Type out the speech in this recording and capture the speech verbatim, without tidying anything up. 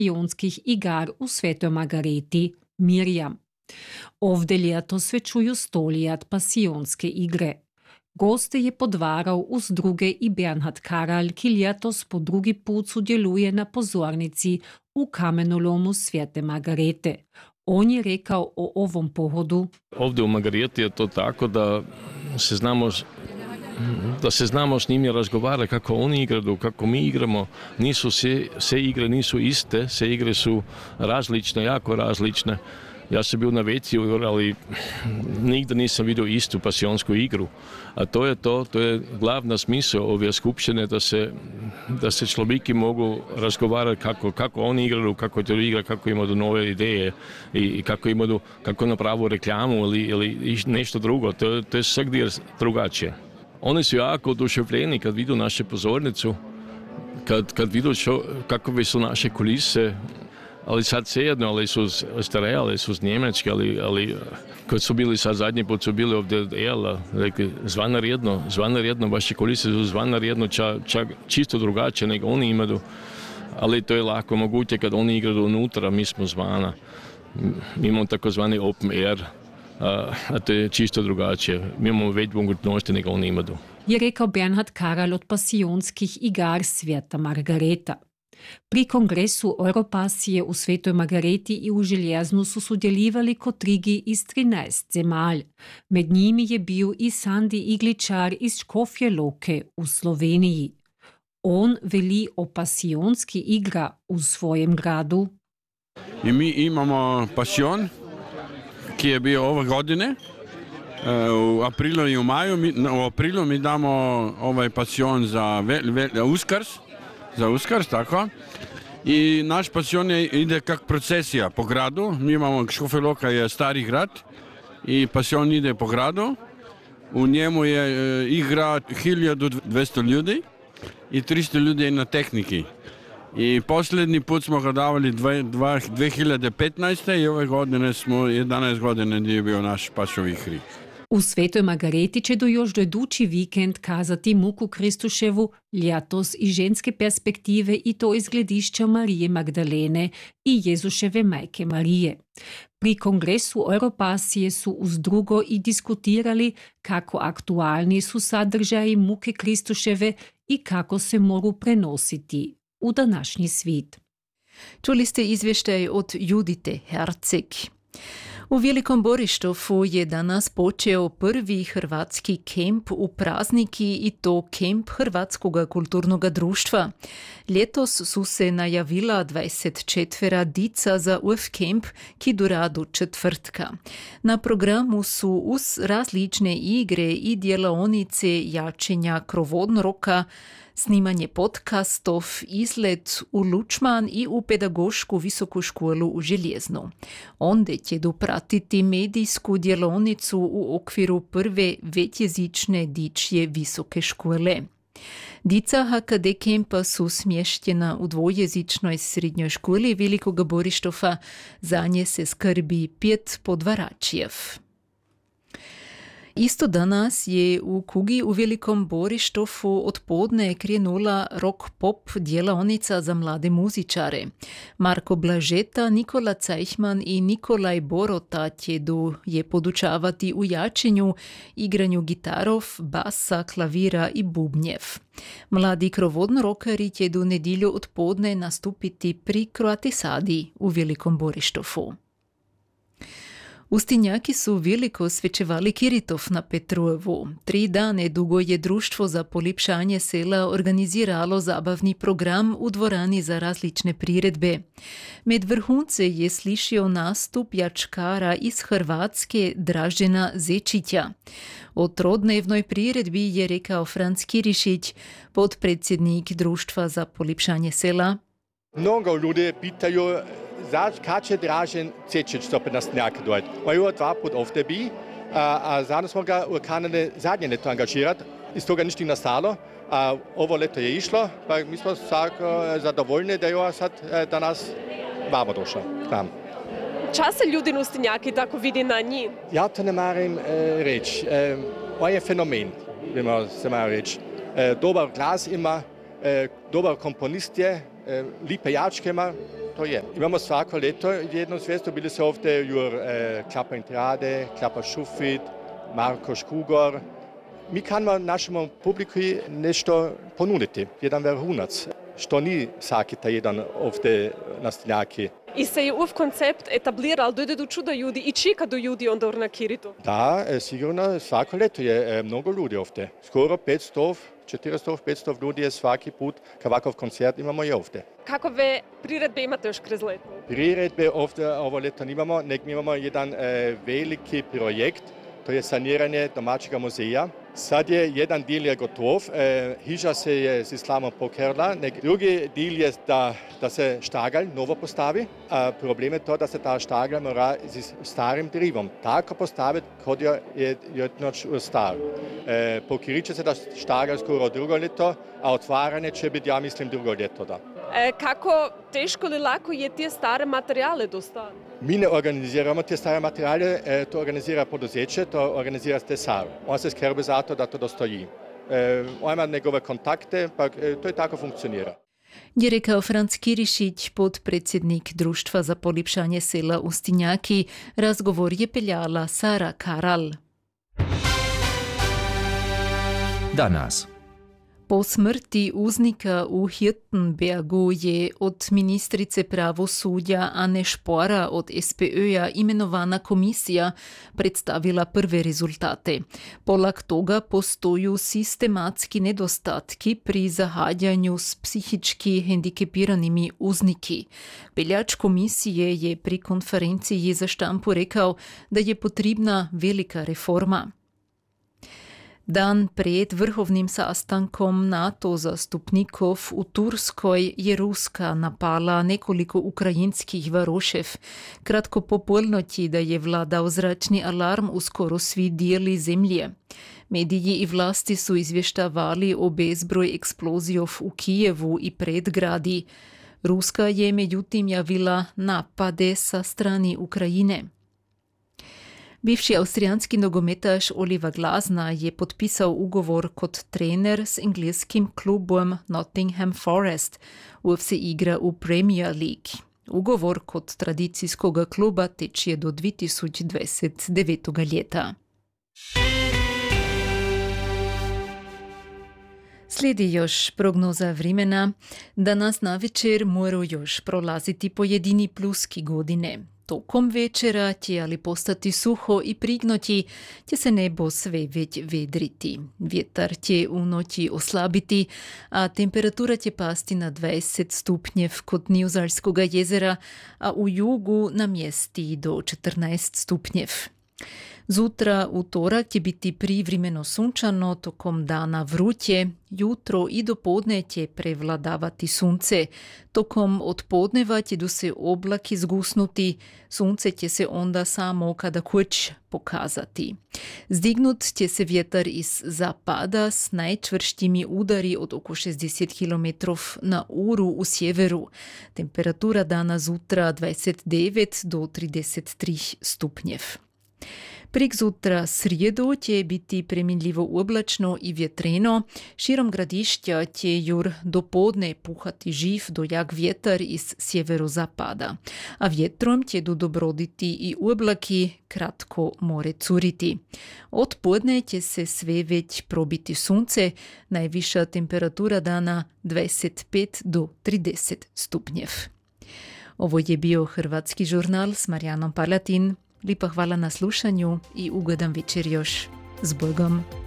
pasionskih igar u Svetoj Margareti, Mirjam. Ovde ljetos svečuju stolijat pasionske igre. Goste je podvaral uz druge i Bernhard Karalj, ki ljetos po drugi put sudjeluje na pozornici u kamenolomu Svete Margarete. On je rekao o ovom pohodu. Ovdje u Margareti je to tako da se znamo da se znamo s njimi razgovarati kako oni igraju, kako mi igramo. Nisu sve, sve igre nisu iste, sve igre su različne, jako različne. Ja sam bio na Veciju, ali nigdje nisam vidio istu pasionsku igru. A to je to, to je glavna smisao ove skupštine, da se, da se človeki mogu razgovarati kako, kako oni igraju, kako to igra, kako imaju nove ideje i kako imaju, kako napravu reklamu ili, ili nešto drugo. To, to je svakdje drugačije. Oni su jako oduševljeni kad vidu našu pozornicu, kad, kad vidu čo, kakove su naše kulise, ali sad svejedno, ali su stare, ali su z Njemačke, ali, ali kad su bili sad zadnji put su bili ovdje jela, rekli zvanarjedno, zvanarjedno, vaše kulise su zvanarjedno, čak, čak čisto drugačije nego oni imaju, ali to je lako moguće kad oni igraju unutra, mi smo zvana, mi imamo takozvani open air, a, a to je čisto drugačije, mi imamo veću mogućnost nego oni imaju. Je rekao Bernhard Karalj od pasionskih igar Sveta Margareta. Pri kongresu Europasije u Svetoj Margareti i u Željeznu su sudjelovali kotrigi iz trinaest zemalj. Med njimi je bio i Sandi Igličar iz Škofje Loke u Sloveniji. On veli o pasionski igra u svojem gradu. I mi imamo pasion, ki je bio ove godine. U aprilu i u maju. U aprilu mi damo ovaj pasion za vel, vel, Uskars. Za Uskars, tako. I naš pasion je, ide kak procesija po gradu. Mi imamo, Škofja Loka je stari grad i pasion ide po gradu. U njemu je e, igra hiljadu dvjesto ljudi i tristo ljudi je na tehniki. I posljednji put smo ga davali dve hiljade petnaeste. i ove godine smo jedanaest godine gdje je bio naš pašov igri. U Svetoj Margareti će do još do idući vikend kazati muku Kristuševu, ljetos iz ženske perspektive i to iz gledišća Marije Magdalene i Jezuševe majke Marije. Pri kongresu Europasije su uz drugo i diskutirali kako aktualni su sadržaji muke Kristuševe i kako se mogu prenositi u današnji svit. Čuli ste izvještaj od Judite Herceg. U Velikom Borištovu je danas počeo prvi hrvatski kemp u prazniki i to kemp Hrvatskog kulturnog društva. Ljetos su se najavila dvadeset četiri dica za U F kemp, ki dura do četvrtka. Na programu su uz različne igre i djeloonice jačenja krovodnoroka, snimanje podcastov, izlet u Lučman i u pedagošku visoku školu u Željeznu. Onda će dopratiti medijsku djeloonicu u okviru prve većjezične dičje visoke škole. Dica H K D kempa su smještena u dvojezičnoj srednjoj školi Velikog Borištova, za nje se skrbi pet podvaračjev. Isto danas je u Kugi u Velikom Borištovu odpodne krenula rock pop djelonica za mlade muzičare. Marko Blažeta, Nikola Cajhman i Nikolaj Borota tjedu je podučavati u jačenju, igranju gitarov, basa, klavira i bubnjev. Mladi krovodnorokari tjedu nedjelju odpodne nastupiti pri Kroatisadi u Velikom Borištovu. Ustinjaki su veliko svečevali Kiritov na Petrujevu. Tri dane dugo je Društvo za polipšanje sela organiziralo zabavni program u dvorani za različne priredbe. Med vrhunce je slišio nastup jačkara iz Hrvatske Dražena Zečića. O trodnevnoj priredbi je rekao Franc Kirišić, podpredsjednik Društva za polipšanje sela. Mnogo ljudi pitaju kad će Dražen Zečić stopiti na snijak dojeti. On je dva put ovdje bi, a, a zadnje smo ga u Kanade zadnje leto angažirati, iz toga ništa nastalo, a ovo leto je išlo, pa mi smo tako zadovoljni da je sad danas vamo došao k nam. Čas se ljudi na Ustinjaki tako vidi na njih? Ja to ne marim e, reći. E, on je fenomen, bimo se malo reći. E, dobar glas ima, e, dobar komponist je, e, lipe jačke ima, to je. Imamo svako leto jednu zvezdu, bili su ovdje Jur e, Klapa Intrade, Klapa Šufit, Marko Škugor. Mi kanimo našemu publiku nešto ponuditi, jedan vrhunac, što ni svaki taj jedan ovdje na Stenjaki. I se je ov koncept etabliral, dojde do čuda ljudi i čeka do ljudi onda u Kiritu? Da, sigurno svako leto je mnogo ljudi ovdje. Skoro petsto, četiristo petsto ljudi je svaki put, kavakav koncert imamo i ovdje. Kakove priredbe imate još kroz leto? Priredbe ovdje ovo leto nimamo, nek mi imamo jedan e, veliki projekt, to je saniranje domaćega muzeja. Sad je jedan dio je gotov, e, hiža se je s islamom pokerla, nek drugi dio je da, da se štagalj novo postavi. A problem je to, da se ta štagalj mora s starim drivom tako postaviti, kot je jednoč star. E, pokriče se da štagalj skoro drugo leto, a otvaranje će biti, ja mislim, drugo leto. Da. E, kako teško ili lako je te stare materijale dostati? Mi ne organiziramo te stare materijale, e, to organizira poduzeće, to organizira tesar. On se skrbi za to, da to dostoji. E, on ima njegove kontakte, pa e, to je tako funkcionira. Je rekao Franc Kirišić, podpredsjednik Društva za polipšanje sela u Stinjaki. Razgovor je peljala Sara Karal. Danas. Po smrti uznika u Hirtenbergu je od ministrice pravosudja Ane Špora od S P Ö-ja imenovana komisija predstavila prve rezultate. Poleg toga postoju sistematski nedostatki pri zahadjanju s psihički hendikepiranimi uzniki. Peljač komisije je pri konferenciji za štampu rekao, da je potrebna velika reforma. Dan pred vrhovnim sastankom NATO zastupnikov v Turskoj je Ruska napala nekoliko ukrajinskih varošev. Kratko po polnoći da je vladal zračni alarm v skoro svi dijeli zemlje. Mediji i vlasti su izvještavali o bezbroj eksplozijov v Kijevu i predgradi. Ruska je međutim javila napade sa strani Ukrajine. Bivši avstrijanski nogometaš Oliver Glasner je podpisal ugovor kot trener s engleskim klubom Nottingham Forest, uf se igra v Premier League. Ugovor kot tradicijskoga kluba teče do dve tisoč dvajset devetega leta. Slijedi još prognoza vremena. Danas navečer moraju još prolaziti pojedini pluski godine. Tokom večera će ali postati suho i prignoti, će se nebo sve već vedriti. Vjetar će u noći oslabiti, a temperatura će pasti na dvajset stupnjev kod Nizozemskoga jezera, a u jugu na mjesti do četrnaest stupnjev. Zutra, utorak, će biti privremeno sunčano, tokom dana vruće, jutro i dopodne će prevladavati sunce. Tokom odpodneva će se oblaki zgusnuti, sunce će se onda samo kada kuć pokazati. Zdignut će se vjetar iz zapada s najčvršćimi udari od oko šezdeset kilometrov na uru u sjeveru. Temperatura dana zutra dvajset devet do trideset tri stupnjev. Prek zutra srijedu će biti preminljivo oblačno i vjetreno, širom gradišća će jur do podne puhati živ dojak vjetar iz sjeverozapada, a vjetrom će dobroditi i oblaki, kratko more curiti. Od podne će se sve već probiti sunce, najviša temperatura dana dvajset pet do trideset stupnjev. Ovo je bio Hrvatski žurnal s Marijanom Palatin. Lipa hvala na slušanju i ugodan večer još. S Bogom!